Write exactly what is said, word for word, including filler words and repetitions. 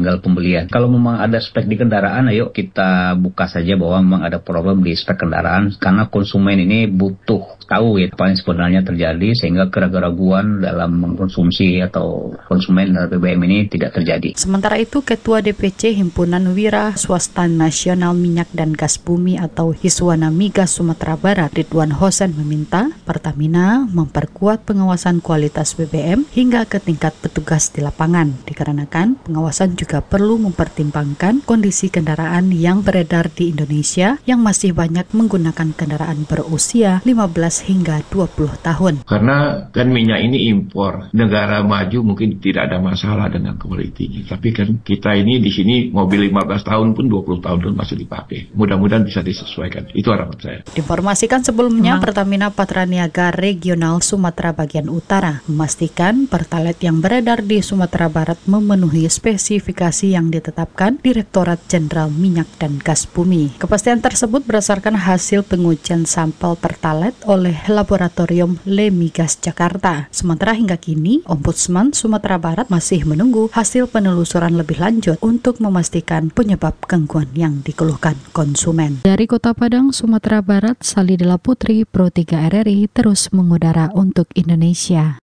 tanggal pembelian. Kalau memang ada spek di kendaraan, ayo kita buka saja bahwa memang ada problem di spek kendaraan, karena konsumen ini butuh tahu ya apa yang sebenarnya terjadi sehingga keraguan dalam mengkonsumsi atau konsumen B B M ini tidak terjadi. Sementara itu, Ketua D P C Himpunan Wira Swasta Nasional Minyak dan Gas Bumi atau Hiswana Migas Sumatera Barat, Ridwan Hosen meminta Pertamina memperkuat pengawasan kualitas B B M hingga ke tingkat petugas di lapangan, dikarenakan pengawasan juga perlu mempertimbangkan kondisi kendaraan yang beredar di Indonesia yang masih banyak menggunakan kendaraan berusia lima belas hingga dua puluh tahun. Karena kan minyak ini impor, negara maju mungkin tidak ada masalah dengan kualitinya, tapi kan kita ini di sini mobil lima belas tahun pun dua puluh tahun pun masih dipakai. Mudah-mudahan bisa disesuaikan. Itu harapan saya. Diinformasikan sebelumnya, hmm. Pertamina Patraniaga Regional Sumatera Bagian Utara memastikan Pertalite yang beredar di Sumatera Barat memenuhi spesifikasi yang ditetapkan Direktorat Jenderal Minyak dan Gas Bumi. Kepastian tersebut berdasarkan hasil pengujian sampel Pertalite oleh Laboratorium Lemigas Jakarta. Sementara hingga kini, Ombudsman Sumatera Barat masih menunggu hasil penelusuran lebih lanjut untuk memastikan penyebab gangguan yang dikeluhkan konsumen. Dari Kota Padang, Sumatera Barat, Salidela Putri, Pro tiga R R I terus mengudara untuk Indonesia.